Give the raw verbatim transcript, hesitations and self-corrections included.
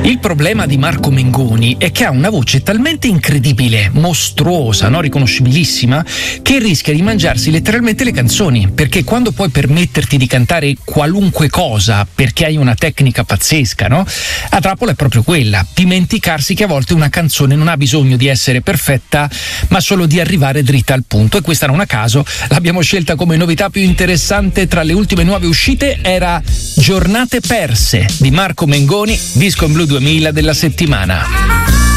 Il problema di Marco Mengoni è che ha una voce talmente incredibile, mostruosa, no? Riconoscibilissima, che rischia di mangiarsi letteralmente le canzoni, perché quando puoi permetterti di cantare qualunque cosa perché hai una tecnica pazzesca, no? La trappola è proprio quella, dimenticarsi che a volte una canzone non ha bisogno di essere perfetta, ma solo di arrivare dritta al punto, e questa non a caso l'abbiamo scelta come novità più interessante tra le ultime nuove uscite. Era Giornate perse di Marco Mengoni, disco in blu duemila della settimana.